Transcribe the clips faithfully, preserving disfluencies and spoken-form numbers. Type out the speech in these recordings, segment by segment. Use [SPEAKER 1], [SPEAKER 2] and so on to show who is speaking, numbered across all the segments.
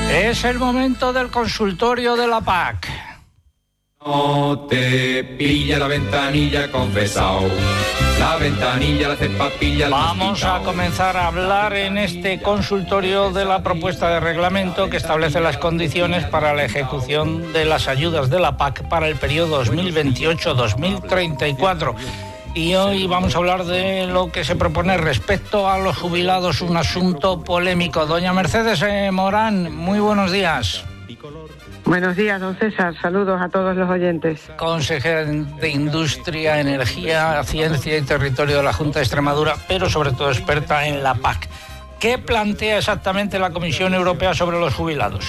[SPEAKER 1] Es el momento del consultorio de la P A C.
[SPEAKER 2] No te pilla la ventanilla, confesao. La ventanilla, la cepapilla, la
[SPEAKER 1] Vamos a comenzar a hablar en este consultorio de la propuesta de reglamento que establece las condiciones para la ejecución de las ayudas de la P A C para el periodo dos mil veintiocho dos mil treinta y cuatro. Y hoy vamos a hablar de lo que se propone respecto a los jubilados, un asunto polémico. Doña Mercedes eh, Morán, muy buenos días.
[SPEAKER 3] Buenos días, don César. Saludos a todos los oyentes.
[SPEAKER 1] Consejera de Industria, Energía, Ciencia y Territorio de la Junta de Extremadura, pero sobre todo experta en la P A C. ¿Qué plantea exactamente la Comisión Europea sobre los jubilados?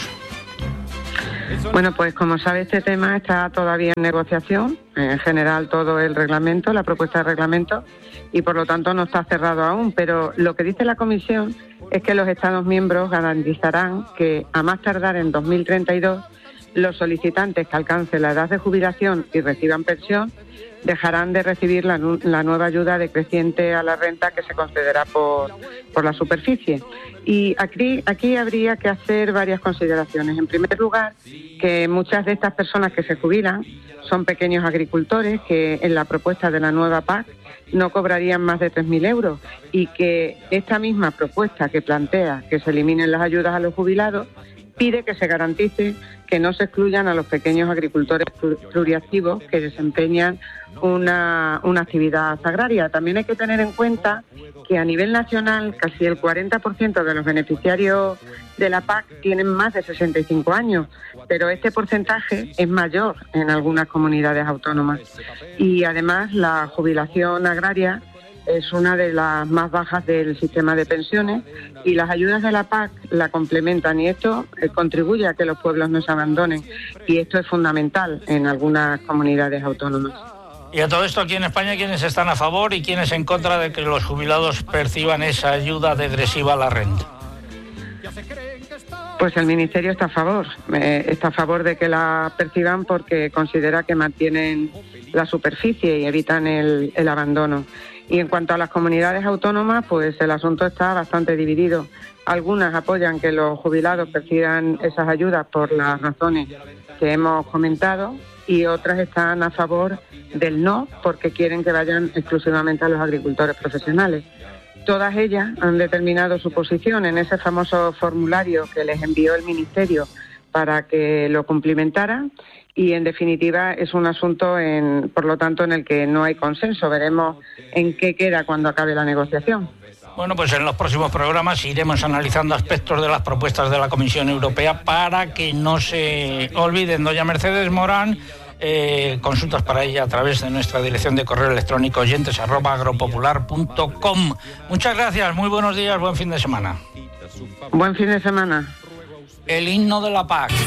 [SPEAKER 3] Bueno, pues como sabe, este tema está todavía en negociación, en general todo el reglamento, la propuesta de reglamento, y por lo tanto no está cerrado aún, pero lo que dice la Comisión es que los Estados miembros garantizarán que a más tardar en dos mil treinta y dos los solicitantes que alcancen la edad de jubilación y reciban pensión dejarán de recibir la, la nueva ayuda decreciente a la renta que se concederá por, por la superficie. Y aquí, aquí habría que hacer varias consideraciones. En primer lugar, que muchas de estas personas que se jubilan son pequeños agricultores que en la propuesta de la nueva P A C no cobrarían más de tres mil euros y que esta misma propuesta que plantea que se eliminen las ayudas a los jubilados pide que se garantice que no se excluyan a los pequeños agricultores pluriactivos que desempeñan una, una actividad agraria. También hay que tener en cuenta que a nivel nacional casi el cuarenta por ciento de los beneficiarios de la P A C tienen más de sesenta y cinco años, pero este porcentaje es mayor en algunas comunidades autónomas. Y además la jubilación agraria es una de las más bajas del sistema de pensiones y las ayudas de la P A C la complementan y esto eh, contribuye a que los pueblos no se abandonen y esto es fundamental en algunas comunidades autónomas.
[SPEAKER 1] Y a todo esto aquí en España, ¿quiénes están a favor y quiénes en contra de que los jubilados perciban esa ayuda degresiva a la renta?
[SPEAKER 3] Pues el Ministerio está a favor, eh, está a favor de que la perciban porque considera que mantienen la superficie y evitan el, el abandono. Y en cuanto a las comunidades autónomas, pues el asunto está bastante dividido. Algunas apoyan que los jubilados perciban esas ayudas por las razones que hemos comentado y otras están a favor del no porque quieren que vayan exclusivamente a los agricultores profesionales. Todas ellas han determinado su posición en ese famoso formulario que les envió el Ministerio para que lo cumplimentaran y, en definitiva, es un asunto, en, por lo tanto, en el que no hay consenso. Veremos en qué queda cuando acabe la negociación.
[SPEAKER 1] Bueno, pues en los próximos programas iremos analizando aspectos de las propuestas de la Comisión Europea para que no se olviden. Doña Mercedes Morán, eh, consultas para ella a través de nuestra dirección de correo electrónico oyentes arroba agropopular punto com. Muchas gracias, muy buenos días, buen fin de semana.
[SPEAKER 3] Buen fin de semana.
[SPEAKER 1] El himno de la P A C.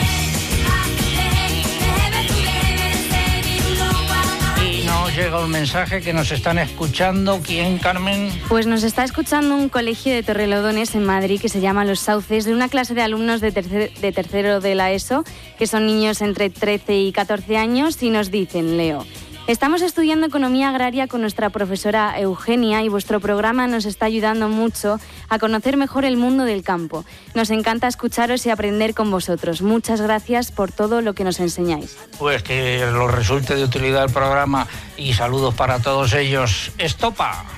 [SPEAKER 1] Llega un mensaje que nos están escuchando. ¿Quién, Carmen?
[SPEAKER 4] Pues nos está escuchando un colegio de Torrelodones en Madrid que se llama Los Sauces, de una clase de alumnos de, tercer, de tercero de la ESO, que son niños entre trece y catorce años, y nos dicen, leo: estamos estudiando economía agraria con nuestra profesora Eugenia y vuestro programa nos está ayudando mucho a conocer mejor el mundo del campo. Nos encanta escucharos y aprender con vosotros. Muchas gracias por todo lo que nos enseñáis.
[SPEAKER 1] Pues que os resulte de utilidad el programa y saludos para todos ellos. ¡Estopa!